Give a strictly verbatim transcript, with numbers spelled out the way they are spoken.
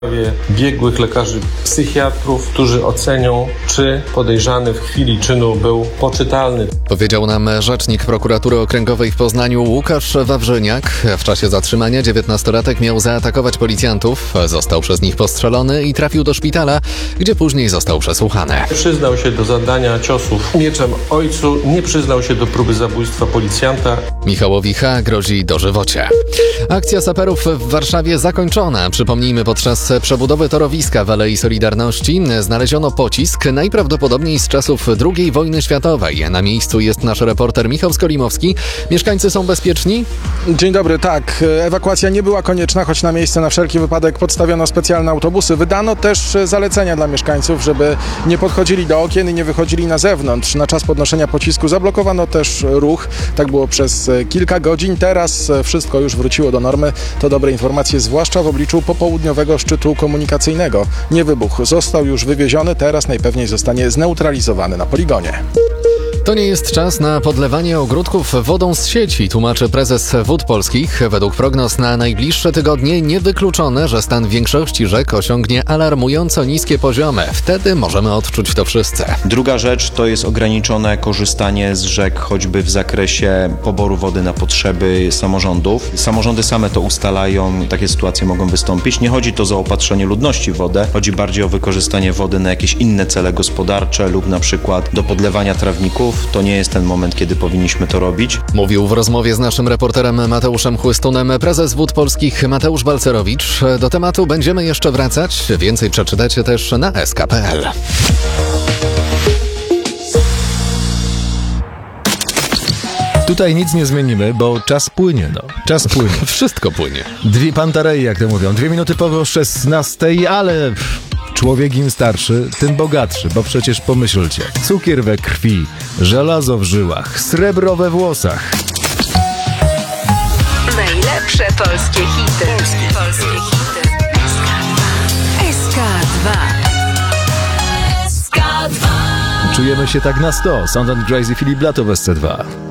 biegłych lekarzy psychiatrów, którzy ocenią, czy podejrzany w chwili czynu był poczytalny. Powiedział nam rzecznik prokuratury okręgowej w Poznaniu Łukasz Wawrzyniak. W czasie zatrzymania dziewiętnastolatek miał zaatakować policjantów, został przez nich postrzelony i trafił do szpitala, gdzie później został przesłuchany. Przyznał się do zadania ciosów mieczem ojcu, nie przyznał się do próby zabójstwa policjanta. Michałowi H. grozi dożywocie. Akcja saperów w Warszawie zakończona. Przypomnijmy, podczas przebudowy torowiska w Alei Solidarności znaleziono pocisk, najprawdopodobniej z czasów drugiej wojny światowej. Na miejscu jest nasz reporter Michał Skolimowski. Mieszkańcy są bezpieczni? Dzień dobry, tak. Ewakuacja nie była konieczna, choć na miejsce na wszelki wypadek podstawiono specjalne autobusy. Wydano też zalecenia dla mieszkańców, żeby nie podchodzili do okien i nie wychodzili na zewnątrz. Na czas podnoszenia pocisku zablokowano też ruch. Tak było przez kilka godzin. Teraz wszystko już wróciło do normy. To dobre informacje, zwłaszcza w obliczu popołudniowego szczytu komunikacyjnego. Niewybuch został już wywieziony, teraz najpewniej zostanie zneutralizowany na poligonie. To nie jest czas na podlewanie ogródków wodą z sieci, tłumaczy prezes Wód Polskich. Według prognoz na najbliższe tygodnie niewykluczone, że stan większości rzek osiągnie alarmująco niskie poziomy. Wtedy możemy odczuć to wszyscy. Druga rzecz to jest ograniczone korzystanie z rzek, choćby w zakresie poboru wody na potrzeby samorządów. Samorządy same to ustalają, takie sytuacje mogą wystąpić. Nie chodzi to o zaopatrzenie ludności w wodę, chodzi bardziej o wykorzystanie wody na jakieś inne cele gospodarcze lub na przykład do podlewania trawników. To nie jest ten moment, kiedy powinniśmy to robić. Mówił w rozmowie z naszym reporterem Mateuszem Chłystunem prezes Wód Polskich Mateusz Balcerowicz. Do tematu będziemy jeszcze wracać. Więcej przeczytacie też na es ka kropka pe el. Tutaj nic nie zmienimy, bo czas płynie, no. Czas płynie. Wszystko płynie. Dwie pantarei, jak to mówią. Dwie minuty po szesnastej, ale... Człowiek im starszy, tym bogatszy, bo przecież pomyślcie. Cukier we krwi, żelazo w żyłach, srebro we włosach. Najlepsze polskie hity. Polskie, polskie hity. es ka dwa. es ka dwa. Czujemy się tak na sto. Sound and Crazy, Filip Blato w es ce dwa.